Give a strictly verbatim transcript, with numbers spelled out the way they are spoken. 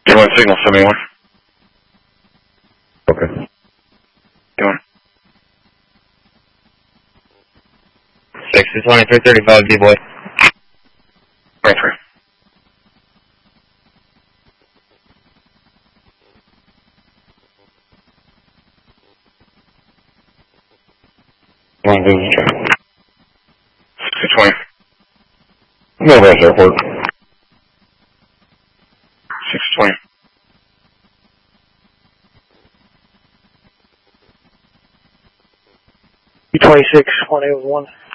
You want signal seventy-one? Okay. You want? six to twenty-three thirty-five, D-boy. twenty-three. One business check. six to twenty. Millbrass Airport. six to twenty. B twenty-six, one eight one.